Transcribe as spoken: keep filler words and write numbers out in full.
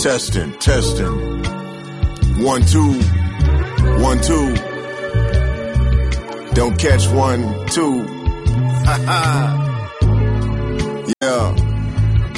Testing, testing. One, two, one, two. Don't catch one, two. Ha ha.